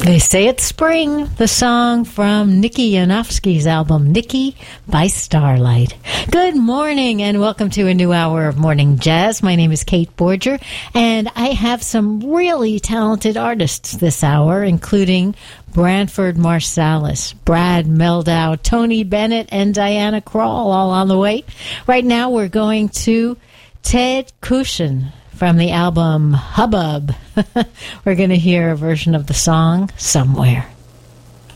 They Say It's Spring, the song from Nikki Yanofsky's album Nikki by Starlight. Good morning and welcome to a new hour of Morning Jazz. My name is Kate Borger and I have some really talented artists this hour, including Branford Marsalis, Brad Meldau, Tony Bennett, and Diana Krall, all on the way. Right now we're going to Ted Cushion from the album Hubbub. We're going to hear a version of the song Somewhere.